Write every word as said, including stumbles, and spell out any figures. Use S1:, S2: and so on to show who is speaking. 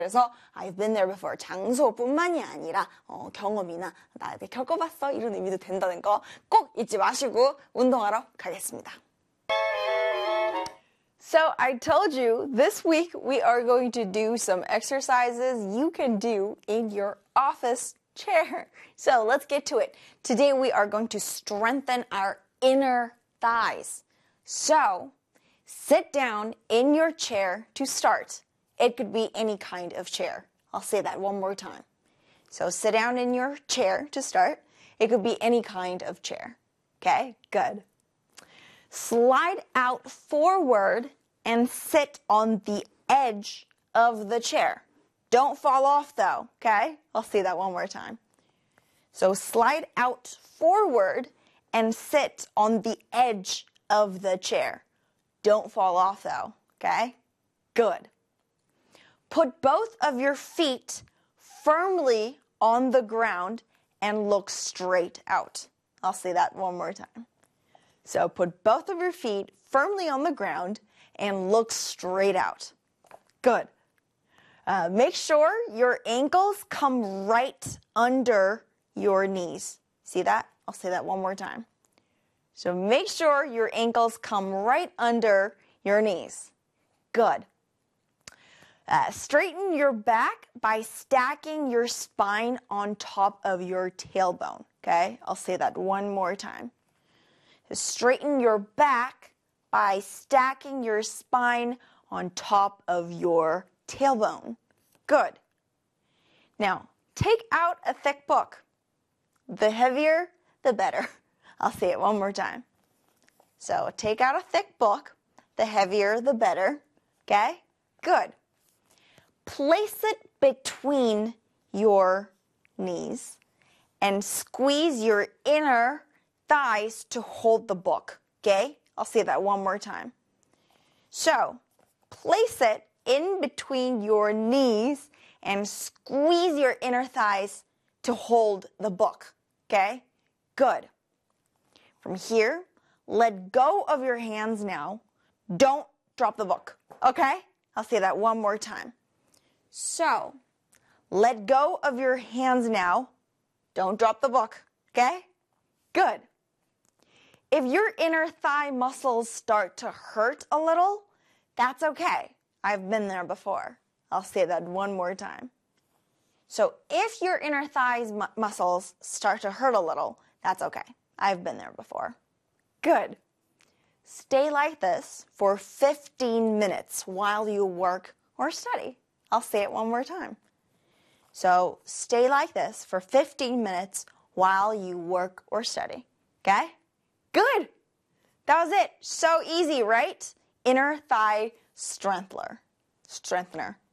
S1: 그래서 I've been there before. 장소뿐만이 아니라 어, 경험이나 나 이렇게 겪어봤어 이런 의미도 된다는 거 꼭 잊지 마시고 운동하러 가겠습니다. So I told you this week we are going to do some exercises you can do in your office chair. So let's get to it. Today we are going to strengthen our inner thighs. So sit down in your chair to start. It could be any kind of chair. I'll say that one more time. So sit down in your chair to start. It could be any kind of chair. Okay, good. Slide out forward and sit on the edge of the chair. Don't fall off though, okay? I'll say that one more time. So slide out forward and sit on the edge of the chair. Don't fall off though, okay? Good. Put both of your feet firmly on the ground and look straight out. I'll say that one more time. So put both of your feet firmly on the ground and look straight out. Good. Uh, make sure your ankles come right under your knees. See that? I'll say that one more time. So make sure your ankles come right under your knees. Good. Uh, straighten your back by stacking your spine on top of your tailbone. Okay? I'll say that one more time. So straighten your back by stacking your spine on top of your tailbone. Good. Now, take out a thick book. The heavier, the better. I'll say it one more time. So take out a thick book. The heavier, the better. Okay? Good. Place it between your knees and squeeze your inner thighs to hold the book. Okay? I'll say that one more time. So, place it in between your knees and squeeze your inner thighs to hold the book. Okay? Good. From here, let go of your hands now. Don't drop the book. Okay? I'll say that one more time. So, let go of your hands now. Don't drop the book. Okay? Good. If your inner thigh muscles start to hurt a little, that's okay. I've been there before. I'll say that one more time. So if your inner thighs mu- muscles start to hurt a little, that's okay. I've been there before. Good. Stay like this for fifteen minutes while you work or study. I'll say it one more time. So stay like this for fifteen minutes while you work or study. Okay? Good. That was it. So easy, right? Inner thigh strengthener. Strengthener.